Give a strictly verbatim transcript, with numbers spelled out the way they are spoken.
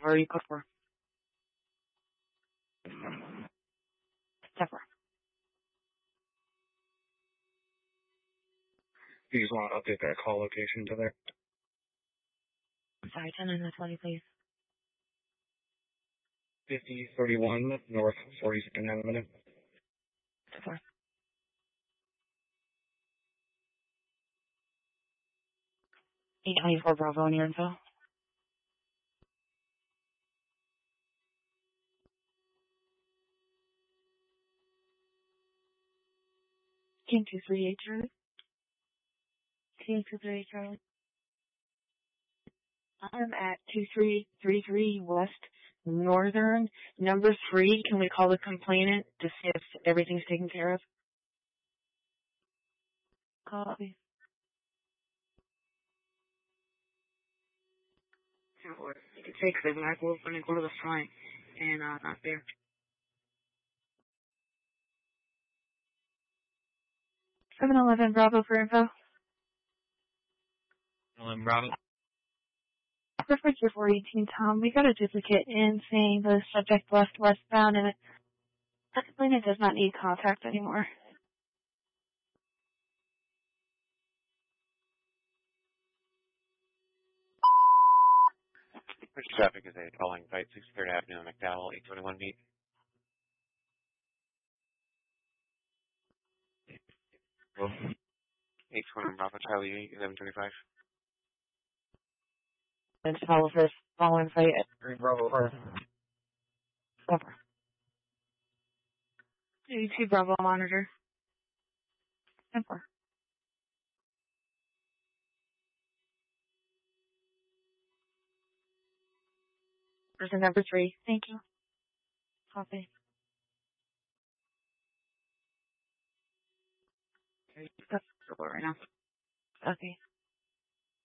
are you code for? Step four. You just want to update that call location to there? Sorry, ten and twenty, please. fifty thirty-one North forty-second Avenue. Step four. eight twenty-four Bravo on your info. Team two three eight, Charlie. Team two three eight, Charlie. I'm at two three three three West Northern, number three. Can we call the complainant to see if everything's taken care of? Copy. You can take the black wolf and go to the front and uh, not there. seven eleven Bravo for info. eleven Bravo. Preferred four eighteen Tom, we got a duplicate in saying the subject left westbound and the complainant does not need contact anymore. Which traffic is a calling site sixty-third Avenue, McDowell, eight twenty-one B. eight twenty Bravo Charlie, eleven twenty-five. And follow first, following site at three Bravo first. Over. two Bravo monitor. ten four. Person number three. Thank you. Copy. Okay.